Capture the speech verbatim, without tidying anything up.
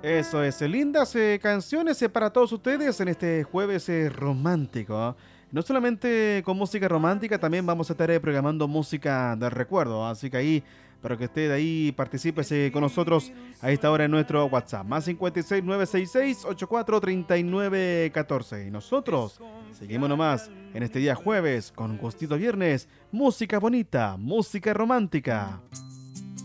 Eso es, lindas eh, canciones eh, para todos ustedes en este jueves eh, romántico. ¿Ah? No solamente con música romántica, también vamos a estar eh, programando música del recuerdo. Así que ahí, para que usted ahí participe eh, con nosotros a esta hora en nuestro WhatsApp. Más cincuenta y seis, nueve seis seis, ochenta y cuatro, treinta y nueve, catorce. Y nosotros seguimos nomás en este día jueves con gustito viernes. Música bonita, música romántica.